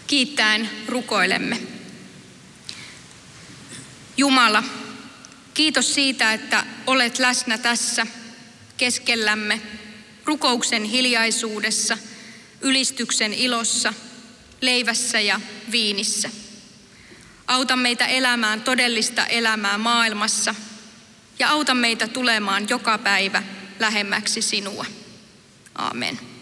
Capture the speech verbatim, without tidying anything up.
Kiittäen rukoilemme. Jumala, kiitos siitä, että olet läsnä tässä keskellämme, rukouksen hiljaisuudessa, ylistyksen ilossa, leivässä ja viinissä. Auta meitä elämään todellista elämää maailmassa ja auta meitä tulemaan joka päivä lähemmäksi sinua. Aamen.